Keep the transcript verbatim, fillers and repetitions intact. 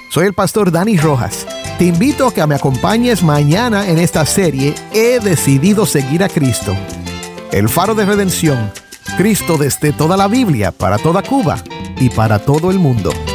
Soy el pastor Dani Rojas. Te invito a que me acompañes mañana en esta serie He decidido seguir a Cristo. El faro de redención. Cristo desde toda la Biblia, para toda Cuba y para todo el mundo.